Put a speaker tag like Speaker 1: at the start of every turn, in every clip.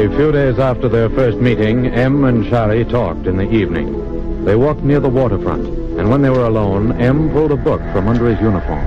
Speaker 1: A few days after their first meeting, M and Shari talked in the evening. They walked near the waterfront, and when they were alone, M pulled a book from under his uniform.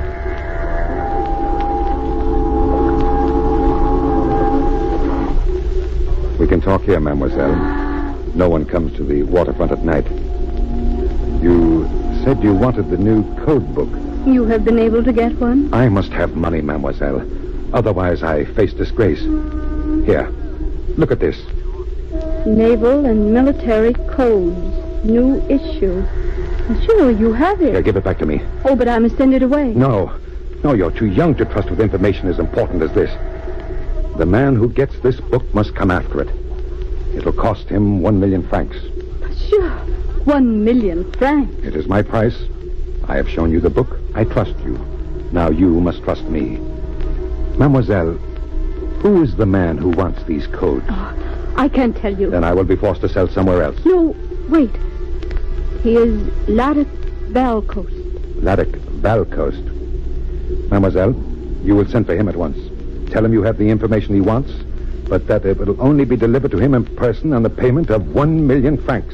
Speaker 2: We can talk here, mademoiselle. No one comes to the waterfront at night. You said you wanted the new code book.
Speaker 3: You have been able to get one?
Speaker 2: I must have money, mademoiselle. Otherwise, I face disgrace. Here, look at this.
Speaker 3: Naval and Military Codes. New issue. Sure, you have it.
Speaker 2: Here, give it back to me.
Speaker 3: Oh, but I must send it away.
Speaker 2: No, you're too young to trust with information as important as this. The man who gets this book must come after it. It'll cost him 1 million francs.
Speaker 3: Sure. 1 million francs.
Speaker 2: It is my price. I have shown you the book. I trust you. Now you must trust me. Mademoiselle, who is the man who wants these codes?
Speaker 3: Oh, I can't tell you.
Speaker 2: Then I will be forced to sell somewhere else.
Speaker 3: No, wait. He is Laddick Valcoast.
Speaker 2: Laddick Valcoast. Mademoiselle, you will send for him at once. Tell him you have the information he wants, but that it will only be delivered to him in person on the payment of 1 million francs.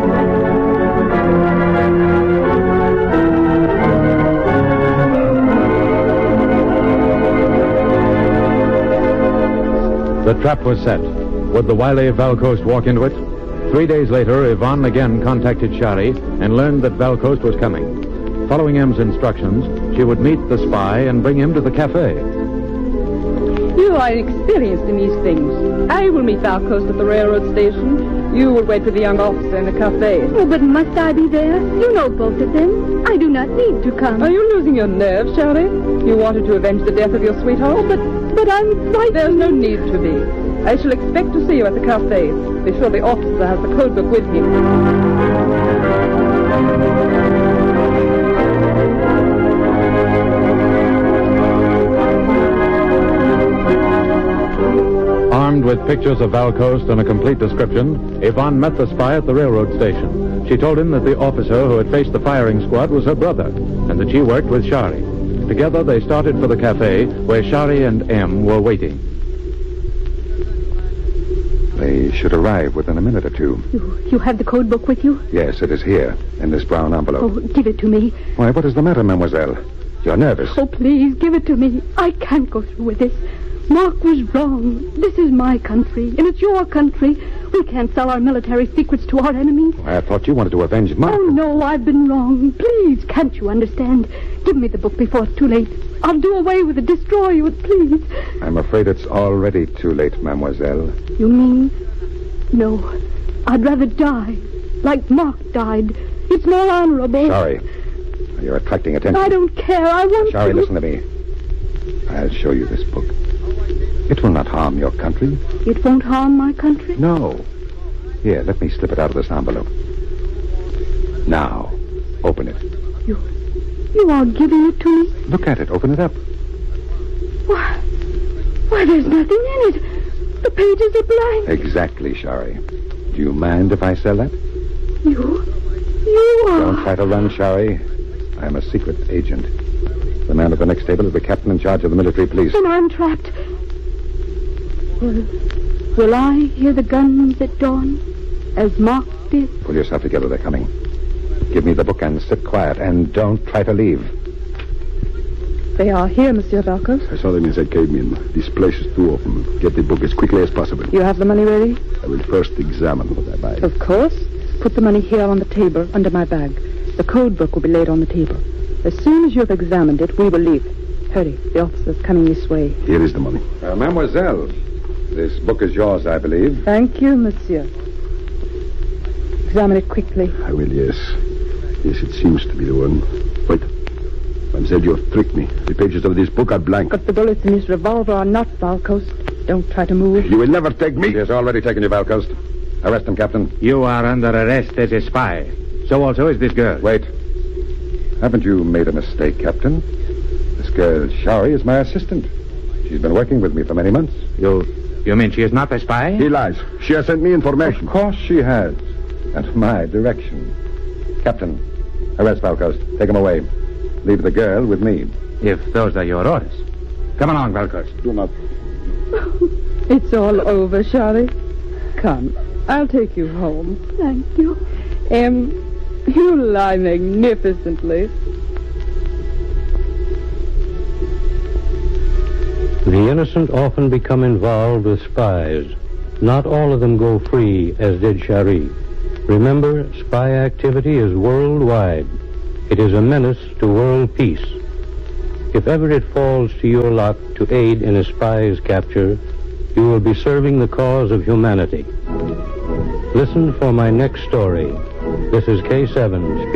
Speaker 1: The trap was set. Would the wily Valcoast walk into it? 3 days later, Yvonne again contacted Shari and learned that Valcoast was coming. Following M's instructions, she would meet the spy and bring him to the cafe.
Speaker 4: You are experienced in these things. I will meet Valcoast at the railroad station. You will wait for the young officer in the cafe.
Speaker 3: Oh, but must I be there? You know both of them. I do not need to come.
Speaker 4: Are you losing your nerve, Shari? You wanted to avenge the death of your sweetheart?
Speaker 3: Oh, but I'm frightened.
Speaker 4: There's no need to be. I shall expect to see you at the cafe. Be sure the officer has the code book with him.
Speaker 1: Armed with pictures of Valcoast and a complete description, Yvonne met the spy at the railroad station. She told him that the officer who had faced the firing squad was her brother, and that she worked with Shari. Together, they started for the cafe, where Shari and M were waiting.
Speaker 2: They should arrive within a minute or two.
Speaker 3: You have the code book with you?
Speaker 2: Yes, it is here, in this brown envelope.
Speaker 3: Oh, give it to me.
Speaker 2: Why, what is the matter, mademoiselle? You're nervous.
Speaker 3: Oh, please, give it to me. I can't go through with this. Mark was wrong. This is my country, and it's your country. We can't sell our military secrets to our enemies.
Speaker 2: I thought you wanted to avenge Mark.
Speaker 3: Oh, no, I've been wrong. Please, can't you understand? Give me the book before it's too late. I'll do away with it, destroy you, please.
Speaker 2: I'm afraid it's already too late, mademoiselle.
Speaker 3: You mean? No, I'd rather die, like Mark died. It's more honorable.
Speaker 2: Sorry. You're attracting attention.
Speaker 3: I don't care. I want
Speaker 2: Shari,
Speaker 3: to.
Speaker 2: listen to me. I'll show you this book. It will not harm your country.
Speaker 3: It won't harm my country?
Speaker 2: No. Here, let me slip it out of this envelope. Now, open it.
Speaker 3: You are giving it to me?
Speaker 2: Look at it. Open it up.
Speaker 3: Why, there's nothing in it. The pages are blank.
Speaker 2: Exactly, Shari. Do you mind if I sell that?
Speaker 3: You are...
Speaker 2: Don't try to run, Shari. I'm a secret agent. The man at the next table is the captain in charge of the military police.
Speaker 3: And I'm trapped. Will I hear the guns at dawn, as Mark did?
Speaker 2: Pull yourself together. They're coming. Give me the book and sit quiet, and don't try to leave.
Speaker 4: They are here, Monsieur Valcoast.
Speaker 5: I saw them as I came in. This place is too open. Get the book as quickly as possible.
Speaker 4: You have the money ready?
Speaker 5: I will first examine what I buy.
Speaker 4: Of course. Put the money here on the table, under my bag. The code book will be laid on the table. As soon as you have examined it, we will leave. Hurry, the officer's coming this way.
Speaker 5: Here is the money.
Speaker 2: Mademoiselle, this book is yours, I believe.
Speaker 4: Thank you, monsieur. Examine it quickly.
Speaker 5: I will, yes. Yes, it seems to be the one. Wait. Mademoiselle, you have tricked me. The pages of this book are blank.
Speaker 4: But the bullets in his revolver are not, Valcoast. Don't try to move.
Speaker 5: You will never take me.
Speaker 2: He has already taken you, Valcoast. Arrest him, Captain.
Speaker 1: You are under arrest as a spy. So also is this girl.
Speaker 2: Wait. Haven't you made a mistake, Captain? This girl, Shari, is my assistant. She's been working with me for many months.
Speaker 1: You mean she is not a spy?
Speaker 5: He lies. She has sent me information.
Speaker 2: Of course she has. And my direction. Captain, arrest Valcoast. Take him away. Leave the girl with me.
Speaker 1: If those are your orders. Come along, Valcoast.
Speaker 5: Do not.
Speaker 4: It's all over, Shari. Come, I'll take you home.
Speaker 3: Thank you.
Speaker 4: You lie magnificently.
Speaker 6: The innocent often become involved with spies. Not all of them go free, as did Shari. Remember, spy activity is worldwide. It is a menace to world peace. If ever it falls to your lot to aid in a spy's capture, you will be serving the cause of humanity. Listen for my next story. This is K7 speaking.